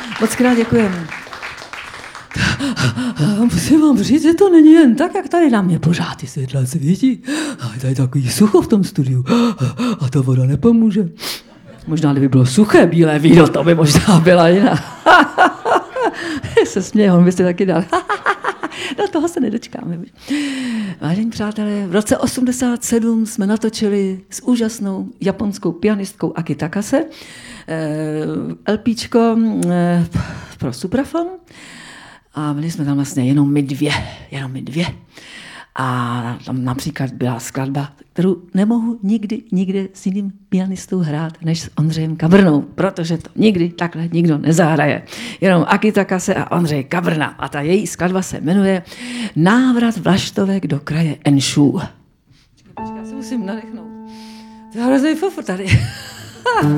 Moc krát děkujeme. Musím vám říct, že to není jen tak, jak tady na mě pořád ty světla svítí. A je tady takový sucho v tom studiu. A ta voda nepomůže. Možná, kdyby bylo suché bílé víno, to by možná byla jiná. Se směje, on byste taky dal. No toho se nedočkáme. Vážení přátelé, v roce 87 jsme natočili s úžasnou japonskou pianistkou Aki Takase LPčko pro suprafon a byli jsme tam vlastně jenom my dvě. A tam například byla skladba, kterou nemohu nikdy s jiným pianistou hrát, než s Ondřejem Kabrnou, protože to nikdy takhle nikdo nezahraje. Jenom Aki Takase a Ondřej Kabrna. A ta její skladba se jmenuje Návrat vlaštovek do kraje Enshu. Počkej, já se musím nadechnout. To je hrozný fofr tady.